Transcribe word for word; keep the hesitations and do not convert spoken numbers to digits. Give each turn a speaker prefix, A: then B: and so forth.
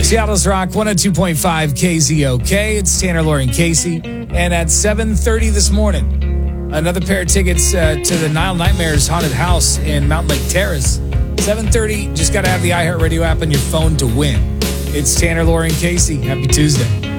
A: Seattle's Rock one oh two point five K Z O K. It's Tanner, Lori, and Casey. And at seven thirty this morning, another pair of tickets uh, to the Nile Nightmares Haunted House in Mountain Lake Terrace. seven thirty, just got to have the iHeartRadio app on your phone to win. It's Tanner, Lori, and Casey. Happy Tuesday.